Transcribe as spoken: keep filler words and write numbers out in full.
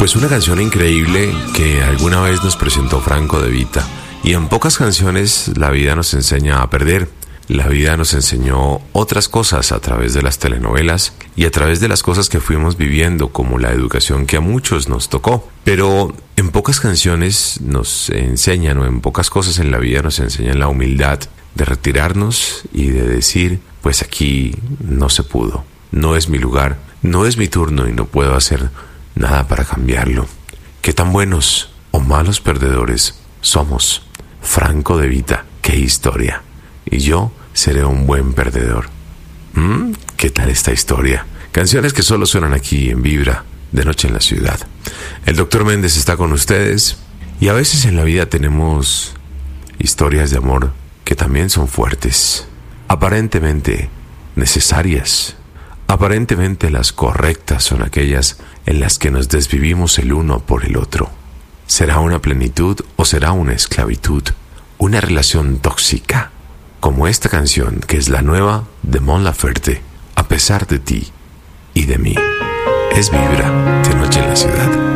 Pues una canción increíble que alguna vez nos presentó Franco De Vita. Y en pocas canciones la vida nos enseña a perder. La vida nos enseñó otras cosas a través de las telenovelas y a través de las cosas que fuimos viviendo, como la educación que a muchos nos tocó. Pero en pocas canciones nos enseñan, o en pocas cosas en la vida nos enseñan la humildad de retirarnos y de decir, pues aquí no se pudo, no es mi lugar, no es mi turno y no puedo hacer nada para cambiarlo. ¿Qué tan buenos o malos perdedores somos? Franco De Vita, qué historia. Y yo seré un buen perdedor. ¿Mm? ¿Qué tal esta historia? Canciones que solo suenan aquí en Vibra, de noche en la ciudad. El doctor Méndez está con ustedes. Y a veces en la vida tenemos historias de amor que también son fuertes, aparentemente necesarias. Aparentemente las correctas son aquellas en las que nos desvivimos el uno por el otro. ¿Será una plenitud o será una esclavitud? Una relación tóxica, como esta canción que es la nueva de Mon Laferte, A pesar de ti y de mí. Es Vibra, de noche en la ciudad.